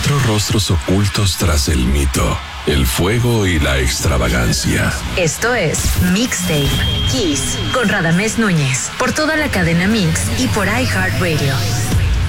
4 rostros ocultos tras el mito, el fuego y la extravagancia. Esto es Mixtape Kiss con Radamés Núñez, por toda la cadena Mix y por iHeartRadio.